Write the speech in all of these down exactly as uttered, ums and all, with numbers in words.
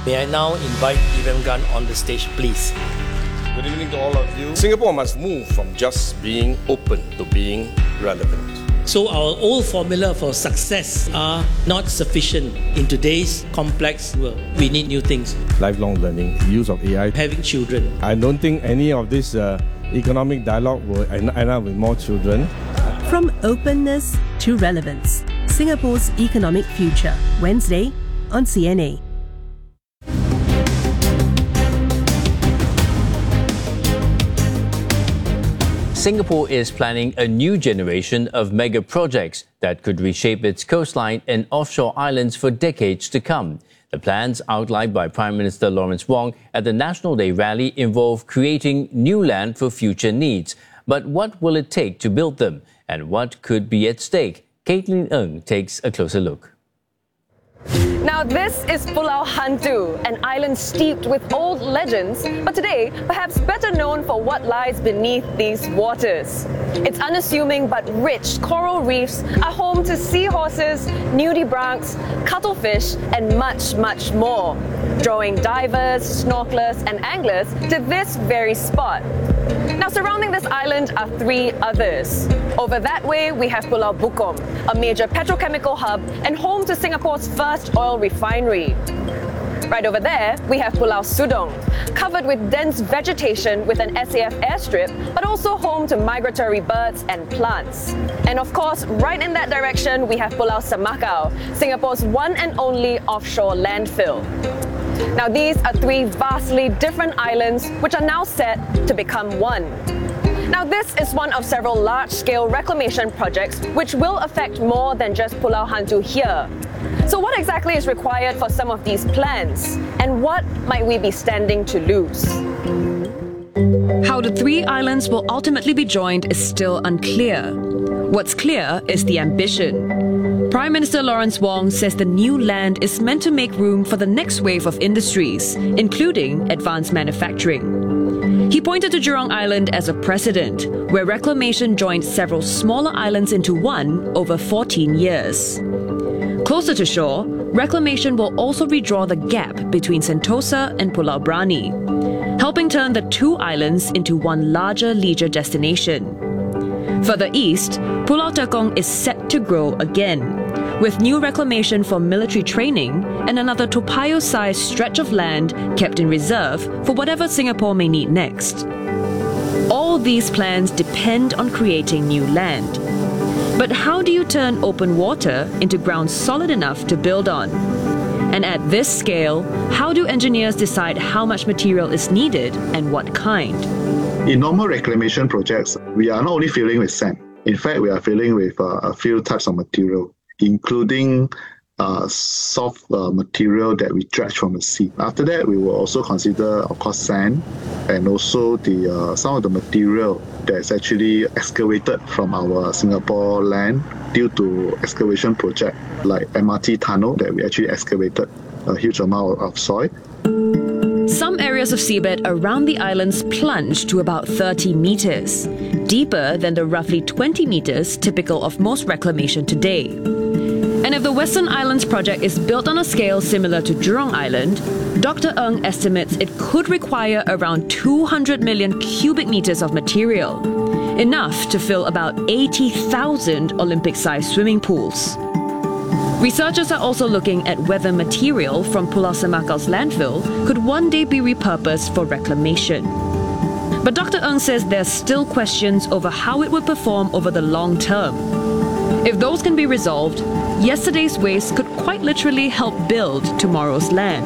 May I now invite Iram Gun on the stage, please. Good evening to all of you. Singapore must move from just being open to being relevant. So our old formula for success are not sufficient in today's complex world. We need new things. Lifelong learning, use of A I. Having children. I don't think any of this uh, economic dialogue will end up with more children. From openness to relevance, Singapore's economic future. Wednesday on C N A. Singapore is planning a new generation of mega projects that could reshape its coastline and offshore islands for decades to come. The plans outlined by Prime Minister Lawrence Wong at the National Day rally involve creating new land for future needs. But what will it take to build them? And what could be at stake? Caitlin Ng takes a closer look. Now this is Pulau Hantu, an island steeped with old legends, but today perhaps better known for what lies beneath these waters. Its unassuming but rich coral reefs are home to seahorses, nudibranchs, cuttlefish and much, much more, drawing divers, snorkelers and anglers to this very spot. Now surrounding this island are three others. Over that way we have Pulau Bukom, a major petrochemical hub and home to Singapore's first oil refinery. Right over there we have Pulau Sudong, covered with dense vegetation with an S A F airstrip, but also home to migratory birds and plants. And of course, right in that direction we have Pulau Semakau, Singapore's one and only offshore landfill. Now these are three vastly different islands which are now set to become one. Now this is one of several large-scale reclamation projects which will affect more than just Pulau Hantu here. So what exactly is required for some of these plans? And what might we be standing to lose? How the three islands will ultimately be joined is still unclear. What's clear is the ambition. Prime Minister Lawrence Wong says the new land is meant to make room for the next wave of industries, including advanced manufacturing. He pointed to Jurong Island as a precedent, where reclamation joined several smaller islands into one over fourteen years. Closer to shore, reclamation will also redraw the gap between Sentosa and Pulau Brani, helping turn the two islands into one larger leisure destination. Further east, Pulau Tekong is set to grow again, with new reclamation for military training and another Toa Payoh-sized stretch of land kept in reserve for whatever Singapore may need next. All these plans depend on creating new land. But how do you turn open water into ground solid enough to build on? And at this scale, how do engineers decide how much material is needed and what kind? In normal reclamation projects, we are not only filling with sand. In fact, we are filling with uh, a few types of material, including uh, soft uh, material that we dredge from the sea. After that, we will also consider, of course, sand and also the uh, some of the material that's actually excavated from our Singapore land due to excavation project like M R T tunnel that we actually excavated a huge amount of soil. Some areas of seabed around the islands plunge to about thirty meters, deeper than the roughly twenty meters typical of most reclamation today. And if the Western Islands project is built on a scale similar to Jurong Island, Doctor Ng estimates it could require around two hundred million cubic meters of material, enough to fill about eighty thousand Olympic-sized swimming pools. Researchers are also looking at whether material from Pulau Semakau's landfill could one day be repurposed for reclamation. But Doctor Ng says there's still questions over how it would perform over the long term. If those can be resolved, yesterday's waste could quite literally help build tomorrow's land.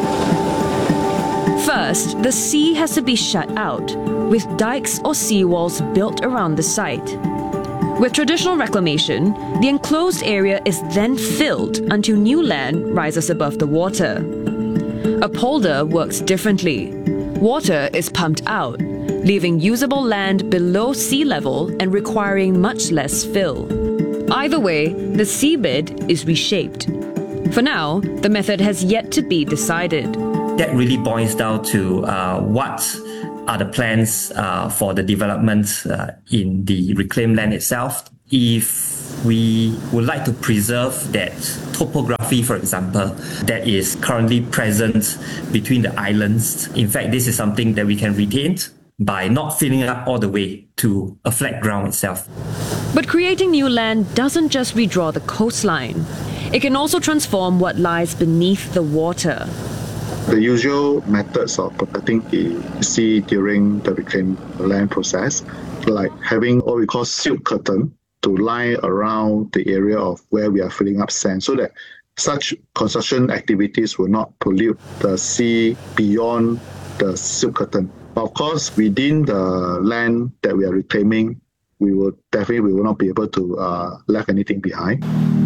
First, the sea has to be shut out, with dikes or seawalls built around the site. With traditional reclamation, the enclosed area is then filled until new land rises above the water. A polder works differently. Water is pumped out, leaving usable land below sea level and requiring much less fill. Either way, the seabed is reshaped. For now, the method has yet to be decided. That really boils down to uh, what are the plans uh, for the development uh, in the reclaimed land itself. If we would like to preserve that topography, for example, that is currently present between the islands. In fact, this is something that we can retain by not filling up all the way to a flat ground itself. But creating new land doesn't just redraw the coastline. It can also transform what lies beneath the water. The usual methods of protecting the sea during the reclaimed land process, like having what we call silt curtain to lie around the area of where we are filling up sand, so that such construction activities will not pollute the sea beyond the silt curtain. But of course, within the land that we are reclaiming, we will definitely we will not be able to uh, leave anything behind.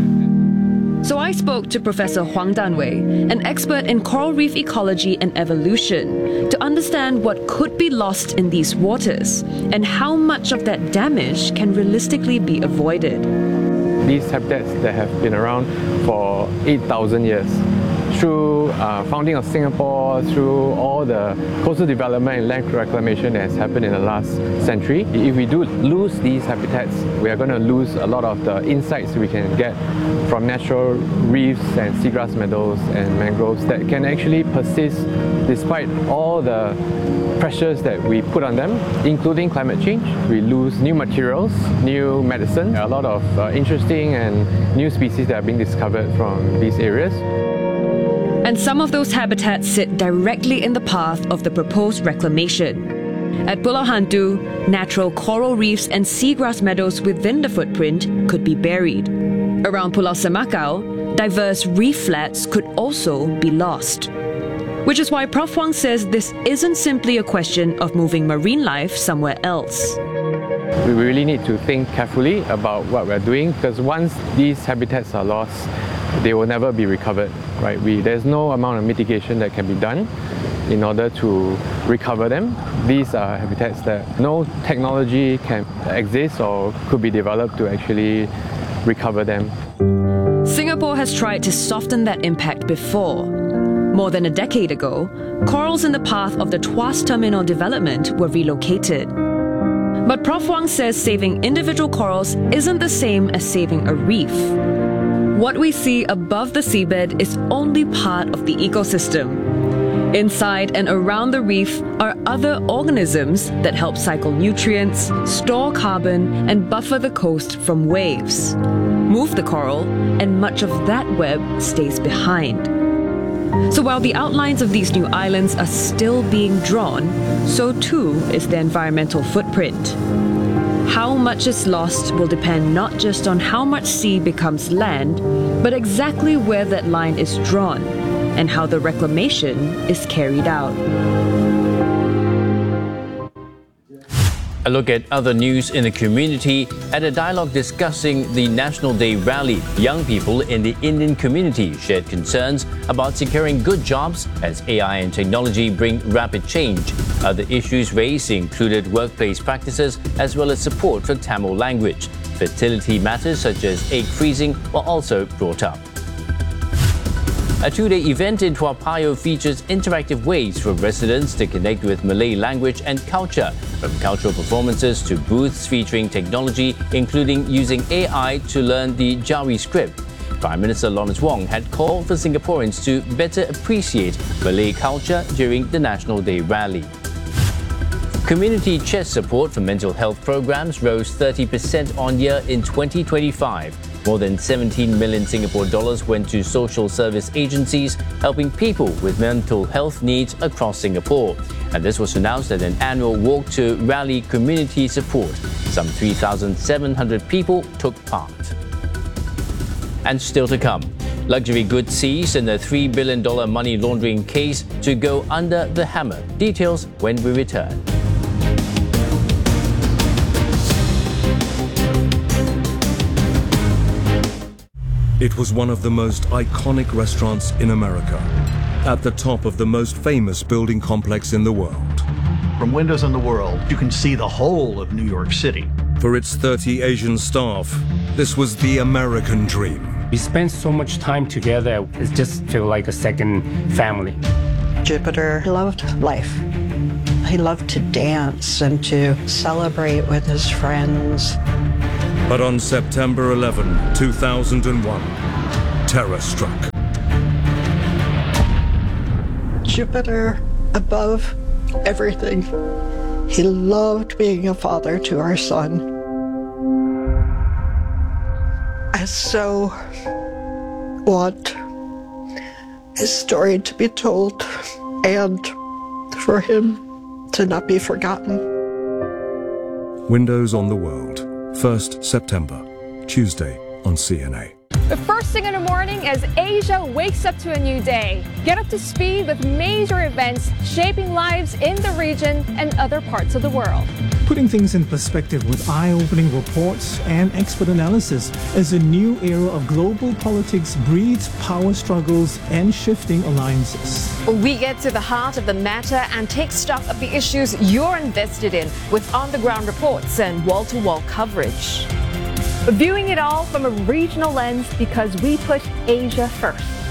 So I spoke to Professor Huang Danwei, an expert in coral reef ecology and evolution, to understand what could be lost in these waters and how much of that damage can realistically be avoided. These habitats that have been around for eight thousand years, through uh, founding of Singapore, through all the coastal development and land reclamation that has happened in the last century. If we do lose these habitats, we are going to lose a lot of the insights we can get from natural reefs and seagrass meadows and mangroves that can actually persist despite all the pressures that we put on them, including climate change. We lose new materials, new medicine, a lot of uh, interesting and new species that are being discovered from these areas. And some of those habitats sit directly in the path of the proposed reclamation. At Pulau Hantu, natural coral reefs and seagrass meadows within the footprint could be buried. Around Pulau Semakau, diverse reef flats could also be lost. Which is why Professor Huang says this isn't simply a question of moving marine life somewhere else. We really need to think carefully about what we're doing, because once these habitats are lost, they will never be recovered, right? We, there's no amount of mitigation that can be done in order to recover them. These are habitats that no technology can exist or could be developed to actually recover them. Singapore has tried to soften that impact before. More than a decade ago, corals in the path of the Tuas Terminal development were relocated. But Professor Huang says saving individual corals isn't the same as saving a reef. What we see above the seabed is only part of the ecosystem. Inside and around the reef are other organisms that help cycle nutrients, store carbon, and buffer the coast from waves. Move the coral, and much of that web stays behind. So while the outlines of these new islands are still being drawn, so too is their environmental footprint. How much is lost will depend not just on how much sea becomes land, but exactly where that line is drawn and how the reclamation is carried out. A look at other news in the community. At a dialogue discussing the National Day rally, young people in the Indian community shared concerns about securing good jobs as A I and technology bring rapid change. Other issues raised included workplace practices as well as support for Tamil language. Fertility matters such as egg freezing were also brought up. A two-day event in Toa Payoh features interactive ways for residents to connect with Malay language and culture, from cultural performances to booths featuring technology, including using A I to learn the Jawi script. Prime Minister Lawrence Wong had called for Singaporeans to better appreciate Malay culture during the National Day rally. Community chest support for mental health programs rose thirty percent on year in twenty twenty-five. More than seventeen million Singapore dollars went to social service agencies helping people with mental health needs across Singapore. And this was announced at an annual walk to rally community support. Some three thousand seven hundred people took part. And still to come, luxury goods seized in a three billion dollars money laundering case to go under the hammer. Details when we return. It was one of the most iconic restaurants in America, at the top of the most famous building complex in the world. From windows in the world, you can see the whole of New York City. For its thirty Asian staff, this was the American dream. We spent so much time together, it just felt like a second family. Jupiter loved life. He loved to dance and to celebrate with his friends. But on September eleventh, two thousand one, terror struck. Jupiter above everything. He loved being a father to our son. I so want his story to be told and for him to not be forgotten. Windows on the World, first September, Tuesday on C N A. The first thing in the morning as Asia wakes up to a new day. Get up to speed with major events shaping lives in the region and other parts of the world. Putting things in perspective with eye-opening reports and expert analysis as a new era of global politics breeds power struggles and shifting alliances. We get to the heart of the matter and take stock of the issues you're invested in with on-the-ground reports and wall-to-wall coverage. Viewing it all from a regional lens because we put Asia first.